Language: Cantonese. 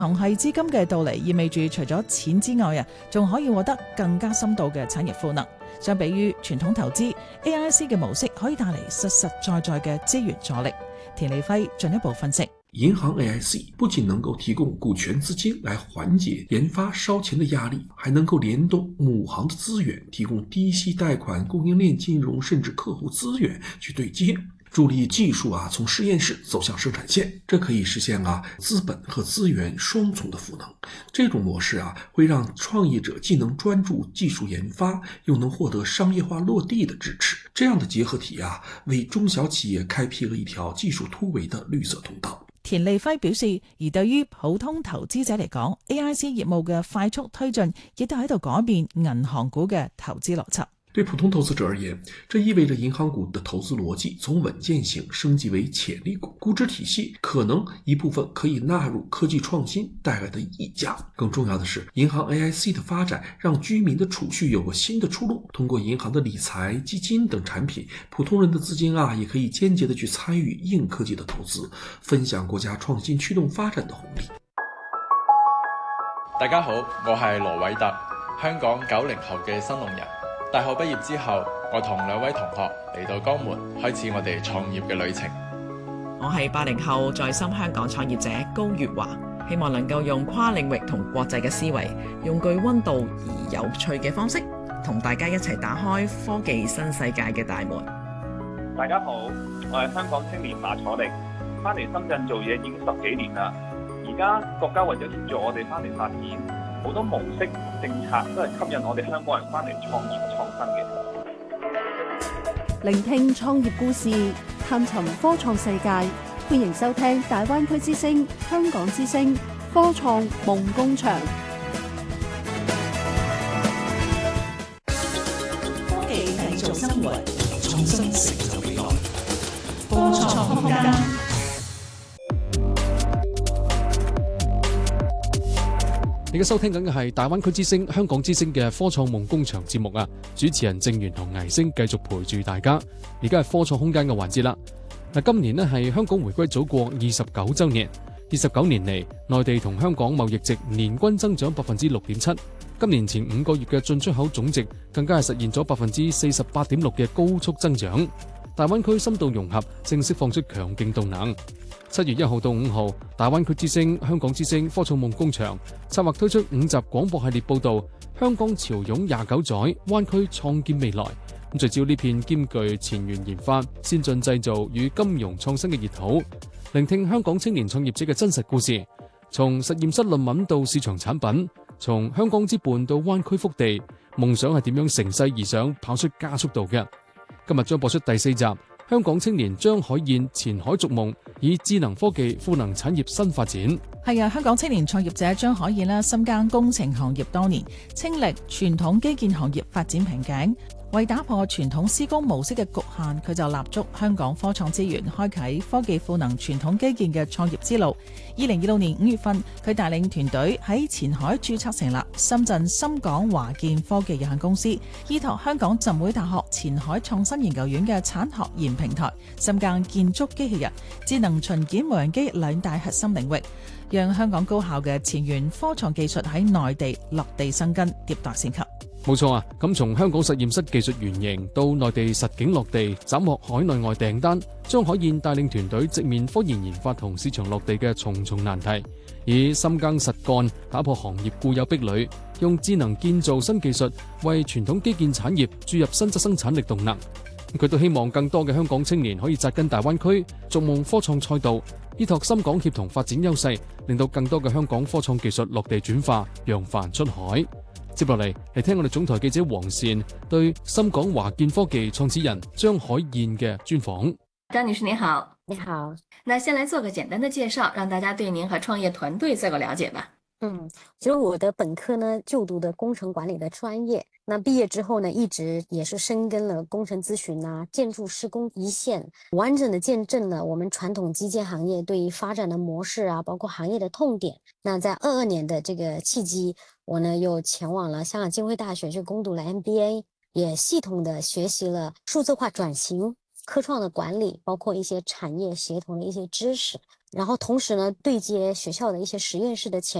雄系資金嘅到嚟意味住除咗錢之外仲可以獲得更加深度嘅產業賦能。相比於傳統投資 AIC 嘅模式可以帶嚟實實在在嘅資源助力。田利輝進一步分析， 银行 AIC 不仅能够提供股权资金来缓解研发烧钱的压力，还能够联动母行的资源，提供低息贷款、供应链金融甚至客户资源去对接，助力技术从实验室走向生产线，这可以实现资本和资源双重的赋能。这种模式会让创业者既能专注技术研发，又能获得商业化落地的支持。这样的结合体为中小企业開闢了一條技術突圍的綠色通道。 田利輝表示，而對於普通投資者嚟講 ，AIC 業務嘅快速推進，亦都喺度改變銀行股嘅投資邏輯。 对普通投资者而言，这意味着银行股的投资逻辑从稳健型升级为潜力股，估值体系可能一部分可以纳入科技创新带来的溢价。更重要的是，银行 AIC 的发展让居民的储蓄有个新的出路。通过银行的理财、基金等产品，普通人的资金也可以间接的去参与硬科技的投资，分享国家创新驱动发展的红利。 大家好，我係羅偉特，香港90後嘅新農人。大學畢業之後，我同兩位同學嚟到江門，開始我哋創業嘅旅程。 我係80後在深香港創業者高月華，希望能夠用跨領域同國際嘅思維，用具溫度而有趣嘅方式，同大家一齊打開科技新世界嘅大門。 大家好，我係香港青年馬楚力，翻嚟深圳做嘢已經10幾年啦。而家國家為咗協助我哋翻嚟發展，好多模式政策都係吸引我哋香港人翻嚟創業創新嘅。 聆聽創業故事，探尋科創世界，歡迎收聽大灣區之聲、香港之聲科創夢工場。 科技製造生活，創新成就未來。科創空間。 你而家收聽緊嘅係大灣區之聲、香港之聲嘅科創夢工場節目啊！主持人鄭源同倪星繼續陪住大家。而家係科創空間嘅環節啦。今年係香港回歸祖國29週年，29年嚟，內地同香港貿易值年均增長6.7%。今年前5個月嘅進出口總值更加係實現咗48.6%嘅高速增長。大灣區深度融合正釋放出強勁動能。7月1號到5號，大灣區之聲、香港之聲科創夢工場策劃推出5集廣播系列報導香港潮湧29載，灣區創建未來。聚焦呢片兼具前沿研發、先進製造與金融創新嘅熱土，聆聽香港青年創業者嘅真實故事，從實驗室論文到市場產品，從香港之伴到灣區腹地，夢想係點樣乘勢而上，跑出加速度嘅。今日將播出第4集。香港青年張海燕前海逐夢，以智能科技賦能產業新發展。 係啊，香港青年創業者張海燕深耕工程行業多年，傾歷傳統基建行業發展瓶頸，為打破傳統施工模式嘅局限，佢就立足香港科創資源，開啟科技賦能傳統基建嘅創業之路。2026年5月份，佢帶領團隊喺前海註冊成立深圳深港華建科技有限公司，依託香港浸會大學前海創新研究院嘅產學研平台，深耕建築機器人、智能巡檢無人機兩大核心領域，讓香港高效嘅前沿科創技術喺內地落地生根，迭代升級。 冇錯啊！咁從香港實驗室技術原型到內地實景落地，斬獲海內外訂單，張海燕帶領團隊直面科研研發同市場落地嘅重重難題，以深耕實幹打破行業固有壁壘，用智能建造新技術為傳統基建產業注入新質生產力動能。佢都希望更多嘅香港青年可以紮根大灣區，逐夢科創賽道，依託深港協同發展優勢，令到更多嘅香港科創技術落地轉化，揚帆出海。接落嚟聽我哋總台記者黃善對深港華建科技創始人張海燕嘅專訪。 張女士你好。 你好。 那先來做個簡單的介紹，讓大家對您和創業團隊做個了解吧。 其實我的本科呢就讀的工程管理的專業，那畢業之後呢一直也是深耕了工程諮詢啊、建築施工一線，完整的見證了我們傳統基建行業對於發展的模式啊，包括行業的痛點。那在22年的這個契機，我呢又前往了香港浸會大學去攻讀了 MBA， 也系統的學習了數字化轉型、科創的管理，包括一些產業協同的一些知識。 然后同时呢对接学校的一些实验室的前